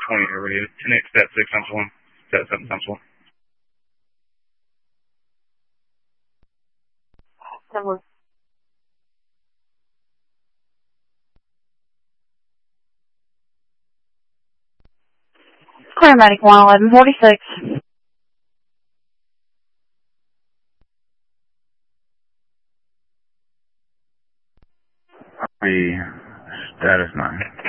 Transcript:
20 radio. 10X stat 6 times 1. Stat 7 times 1. Number. Paramedic 11146. Status 9.